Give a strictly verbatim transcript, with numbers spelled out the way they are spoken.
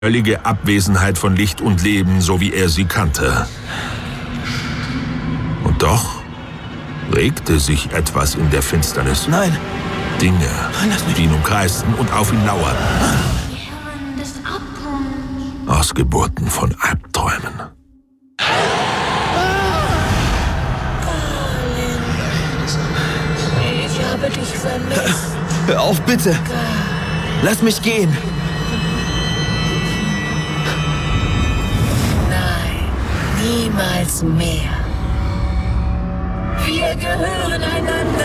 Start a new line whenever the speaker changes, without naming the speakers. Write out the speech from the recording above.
Völlige Abwesenheit von Licht und Leben, so wie er sie kannte. Und doch regte sich etwas in der Finsternis.
Nein!
Dinge,
Lass mich.
die ihn umkreisten und auf ihn lauerten.
Die Herren des Abgrunds.
Ausgeburten von Albträumen.
Ich habe dich vermisst.
Hör auf, bitte! Lass mich gehen!
Nein, niemals mehr. Wir gehören einander.